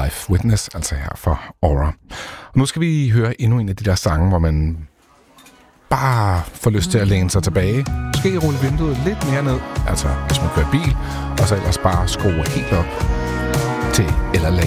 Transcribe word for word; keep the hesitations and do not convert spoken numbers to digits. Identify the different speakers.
Speaker 1: Life Witness, altså her for Aura. Og nu skal vi høre endnu en af de der sange, hvor man bare får lyst til at læne sig tilbage. Måske rulle vinduet lidt mere ned, altså hvis man kører bil, og så ellers bare skrue helt op til eller længe.